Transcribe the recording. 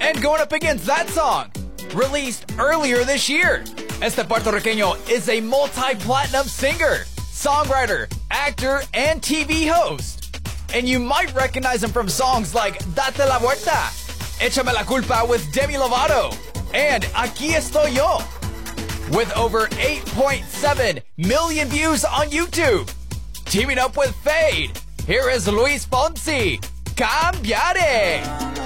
And going up against that song, released earlier this year, este puertorriqueño is a multi-platinum singer, songwriter, actor, and TV host. And you might recognize him from songs like Date la Vuelta, Échame la Culpa with Demi Lovato, and Aquí Estoy Yo. With over 8.7 million views on YouTube. Teaming up with Fade, here is Luis Fonsi, Cambiare.